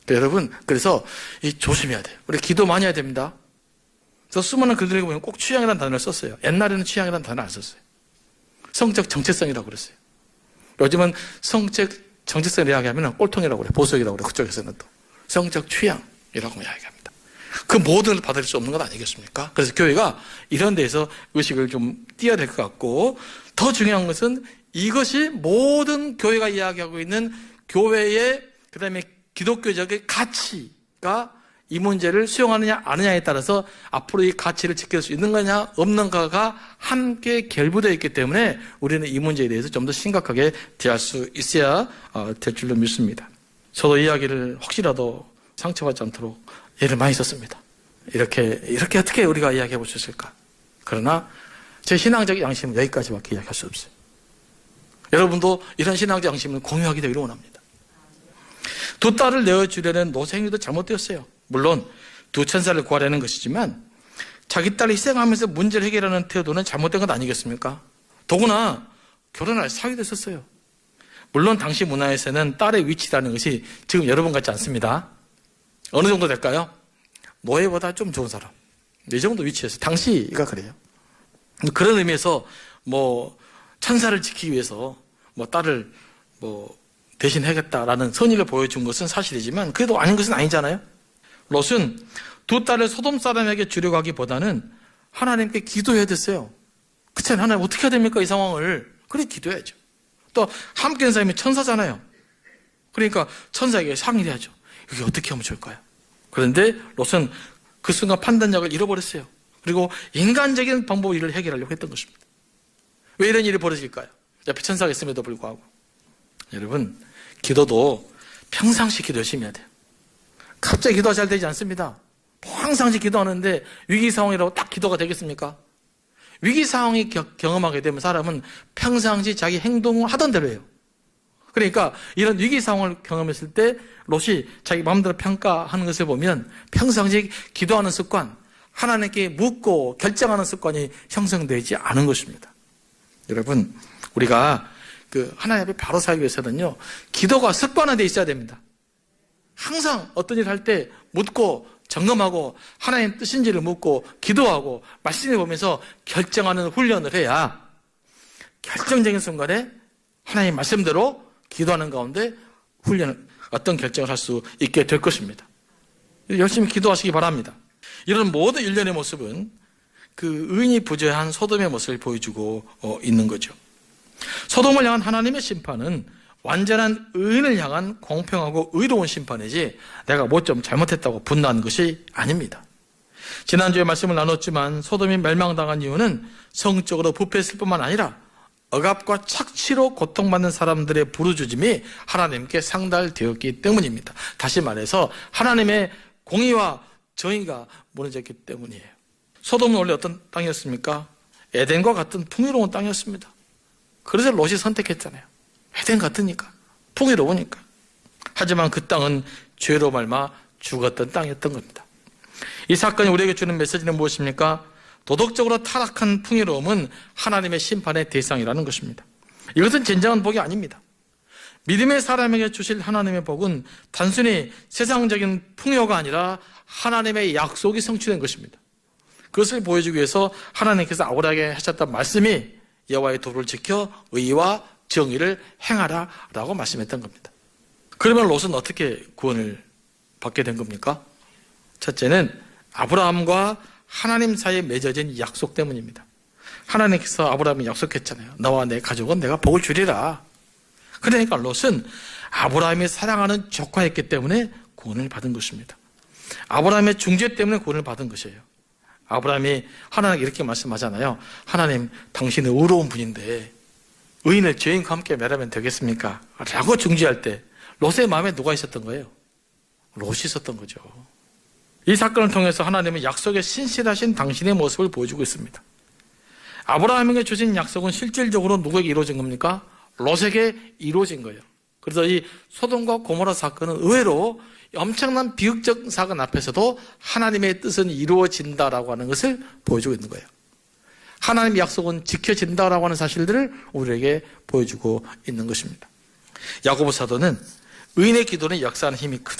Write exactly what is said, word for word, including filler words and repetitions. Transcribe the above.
여러분, 그래서 이 조심해야 돼요. 우리 기도 많이 해야 됩니다. 저 수많은 글들을 보면 꼭 취향이라는 단어를 썼어요. 옛날에는 취향이라는 단어를 안 썼어요. 성적 정체성이라고 그랬어요. 요즘은 성적 정체성을 이야기하면 꼴통이라고 그래요. 보수적이라고 그래요. 그쪽에서는 또. 성적 취향이라고 이야기합니다. 그 모든 걸 받아들일 수 없는 것 아니겠습니까? 그래서 교회가 이런 데에서 의식을 좀 띄어야 될 것 같고, 더 중요한 것은 이것이 모든 교회가 이야기하고 있는 교회의 그 다음에 기독교적인 가치가 이 문제를 수용하느냐 아느냐에 따라서 앞으로 이 가치를 지킬 수 있는 거냐 없는가가 함께 결부되어 있기 때문에 우리는 이 문제에 대해서 좀 더 심각하게 대할 수 있어야 될 줄로 믿습니다. 저도 이야기를 혹시라도 상처받지 않도록 예를 많이 썼습니다. 이렇게 이렇게 어떻게 우리가 이야기해 볼 수 있을까? 그러나 제 신앙적 양심은 여기까지밖에 이야기할 수 없어요. 여러분도 이런 신앙적 양심을 공유하게 되기를 원합니다. 두 딸을 내어주려는 노세 행위도 잘못되었어요. 물론 두 천사를 구하려는 것이지만 자기 딸을 희생하면서 문제를 해결하는 태도는 잘못된 것 아니겠습니까? 더구나 결혼할 사위도 있었어요. 물론 당시 문화에서는 딸의 위치라는 것이 지금 여러분 같지 않습니다. 어느 정도 될까요? 노예보다 좀 좋은 사람. 이 정도 위치에서 당시가 그래요. 그런 의미에서 뭐 천사를 지키기 위해서 뭐 딸을 뭐 대신 하겠다라는 선의를 보여준 것은 사실이지만 그래도 아닌 것은 아니잖아요. 롯은 두 딸을 소돔 사람에게 주려고 하기보다는 하나님께 기도해야 됐어요. 그렇잖아요. 하나님 어떻게 해야 됩니까? 이 상황을. 그래 기도해야죠. 또 함께 있는 사람이 천사잖아요. 그러니까 천사에게 상의를 해야죠. 이게 어떻게 하면 좋을까요? 그런데 롯은 그 순간 판단력을 잃어버렸어요. 그리고 인간적인 방법으로 일을 해결하려고 했던 것입니다. 왜 이런 일이 벌어질까요? 옆에 천사가 있음에도 불구하고. 여러분, 기도도 평상시 기도 열심히 해야 돼요. 갑자기 기도가 잘 되지 않습니다. 평상시 기도하는데 위기 상황이라고 딱 기도가 되겠습니까? 위기 상황이 경험하게 되면 사람은 평상시 자기 행동을 하던 대로 해요. 그러니까 이런 위기 상황을 경험했을 때 롯이 자기 마음대로 평가하는 것을 보면 평상시 기도하는 습관, 하나님께 묻고 결정하는 습관이 형성되지 않은 것입니다. 여러분, 우리가 그 하나님 앞에 바로 살기 위해서는요, 기도가 습관화되어 있어야 됩니다. 항상 어떤 일을 할 때 묻고 점검하고 하나님 뜻인지를 묻고 기도하고 말씀을 보면서 결정하는 훈련을 해야 결정적인 순간에 하나님 말씀대로 기도하는 가운데 훈련을, 어떤 결정을 할 수 있게 될 것입니다. 열심히 기도하시기 바랍니다. 이런 모든 일련의 모습은 그 의인이 부재한 소돔의 모습을 보여주고 있는 거죠. 소돔을 향한 하나님의 심판은 완전한 의인을 향한 공평하고 의로운 심판이지 내가 뭐 좀 잘못했다고 분노한 것이 아닙니다. 지난주에 말씀을 나눴지만 소돔이 멸망당한 이유는 성적으로 부패했을 뿐만 아니라 억압과 착취로 고통받는 사람들의 부르짖음이 하나님께 상달되었기 때문입니다. 다시 말해서 하나님의 공의와 정의가 무너졌기 때문이에요. 소돔은 원래 어떤 땅이었습니까? 에덴과 같은 풍요로운 땅이었습니다. 그래서 롯이 선택했잖아요. 에덴 같으니까, 풍요로우니까. 하지만 그 땅은 죄로 말마 죽었던 땅이었던 겁니다. 이 사건이 우리에게 주는 메시지는 무엇입니까? 도덕적으로 타락한 풍요로움은 하나님의 심판의 대상이라는 것입니다. 이것은 진정한 복이 아닙니다. 믿음의 사람에게 주실 하나님의 복은 단순히 세상적인 풍요가 아니라 하나님의 약속이 성취된 것입니다. 그것을 보여주기 위해서 하나님께서 아브라함에게 하셨던 말씀이 여호와의 도를 지켜 의와 정의를 행하라 라고 말씀했던 겁니다. 그러면 롯은 어떻게 구원을 받게 된 겁니까? 첫째는 아브라함과 하나님 사이에 맺어진 약속 때문입니다. 하나님께서 아브라함이 약속했잖아요. 너와 내 가족은 내가 복을 주리라. 그러니까 롯은 아브라함이 사랑하는 조카였기 때문에 구원을 받은 것입니다. 아브라함의 중재 때문에 구원을 받은 것이에요. 아브라함이 하나님께 이렇게 말씀하잖아요. 하나님, 당신은 의로운 분인데 의인을 죄인과 함께 멸하면 되겠습니까? 라고 중재할 때 롯의 마음에 누가 있었던 거예요? 롯이 있었던 거죠. 이 사건을 통해서 하나님은 약속에 신실하신 당신의 모습을 보여주고 있습니다. 아브라함에게 주신 약속은 실질적으로 누구에게 이루어진 겁니까? 롯에게 이루어진 거예요. 그래서 이 소돔과 고모라 사건은 의외로 엄청난 비극적 사건 앞에서도 하나님의 뜻은 이루어진다라고 하는 것을 보여주고 있는 거예요. 하나님의 약속은 지켜진다라고 하는 사실들을 우리에게 보여주고 있는 것입니다. 야고보 사도는 의인의 기도는 역사하는 힘이 크다.